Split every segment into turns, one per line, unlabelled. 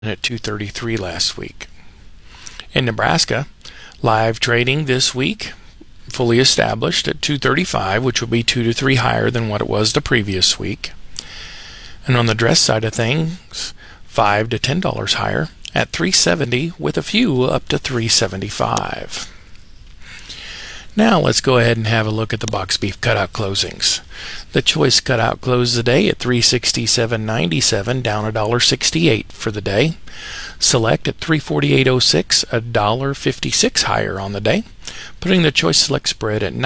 at 233 last week. In Nebraska, live trading this week fully established at 235, which will be 2 to 3 higher than what it was the previous week. And on the dress side of things, $5 to $10 higher at 370, with a few up to 375. Now let's go ahead and have a look at the box beef cutout closings. The choice cutout closed the day at $367.97, down $1.68 for the day. Select at $348.06, $1.56 higher on the day, putting the choice select spread at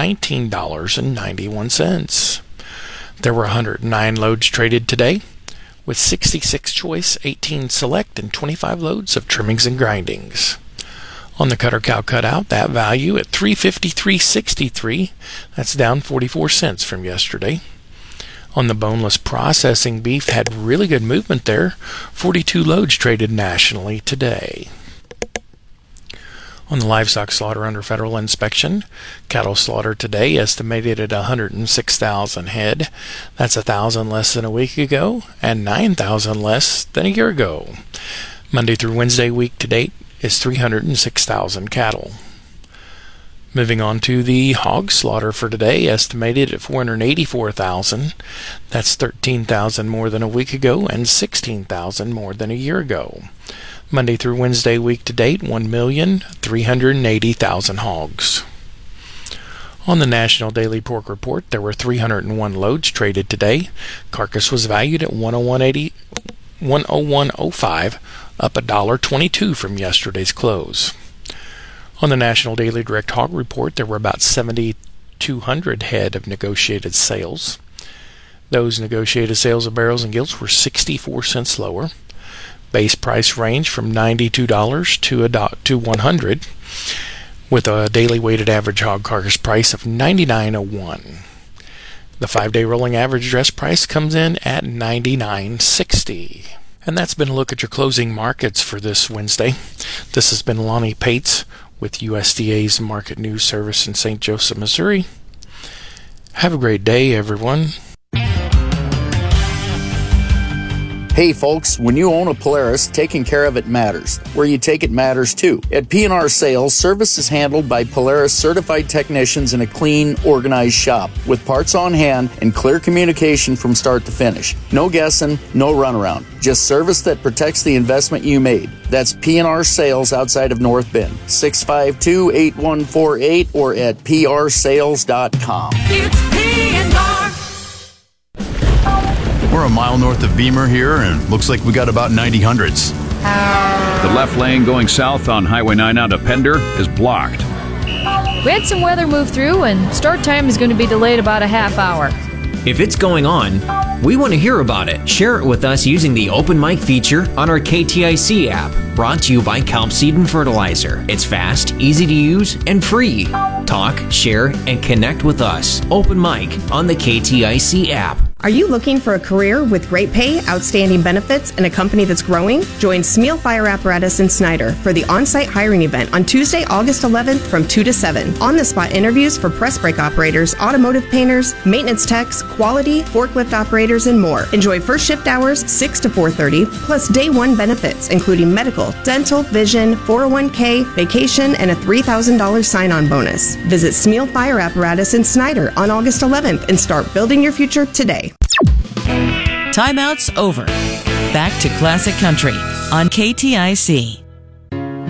$19.91. There were 109 loads traded today, with 66 choice, 18 select, and 25 loads of trimmings and grindings. On the cutter cow cutout, that value at $353.63, that's down 44 cents from yesterday. On the boneless processing beef, had really good movement there. 42 loads traded nationally today. On the livestock slaughter under federal inspection, cattle slaughter today estimated at 106,000 head. That's 1,000 less than a week ago and 9,000 less than a year ago. Monday through Wednesday week to date is 306,000 cattle. Moving on to the hog slaughter for today, estimated at 484,000. That's 13,000 more than a week ago and 16,000 more than a year ago. Monday through Wednesday week to date, 1,380,000 hogs. On the National Daily Pork Report, there were 301 loads traded today. Carcass was valued at $101.05, up $1.22 from yesterday's close. On the National Daily Direct Hog Report, there were about 7,200 head of negotiated sales. Those negotiated sales of barrels and gilts were 64 cents lower. Base price range from $92 to $100, with a daily weighted average hog carcass price of $99.01. The 5-day rolling average dress price comes in at $99.60. And that's been a look at your closing markets for this Wednesday. This has been Lonnie Pates with USDA's Market News Service in St. Joseph, Missouri. Have a great day, everyone.
Hey folks, when you own a Polaris, taking care of it matters. Where you take it matters too. At P&R Sales, service is handled by Polaris certified technicians in a clean, organized shop with parts on hand and clear communication from start to finish. No guessing, no runaround. Just service that protects the investment you made. That's P&R Sales outside of North Bend. 652-8148 or at prsales.com.
It's P&R.
We're a mile north of Beamer here, and looks like we got about 90 hundreds.
The left lane going south on Highway 9 out of Pender is blocked.
We had some weather move through, and start time is going to be delayed about a half hour.
If it's going on, we want to hear about it. Share it with us using the Open Mic feature on our KTIC app, brought to you by Kelp Seed and Fertilizer. It's fast, easy to use, and free. Talk, share, and connect with us. Open Mic on the KTIC app.
Are you looking for a career with great pay, outstanding benefits, and a company that's growing? Join Smeal Fire Apparatus in Snyder for the on-site hiring event on Tuesday, August 11th from 2 to 7. On-the-spot interviews for press brake operators, automotive painters, maintenance techs, quality, forklift operators, and more. Enjoy first shift hours 6 to 4:30, plus day one benefits, including medical, dental, vision, 401k, vacation, and a $3,000 sign-on bonus. Visit Smeal Fire Apparatus in Snyder on August 11th and start building your future today.
Timeout's over. Back to Classic Country on KTIC.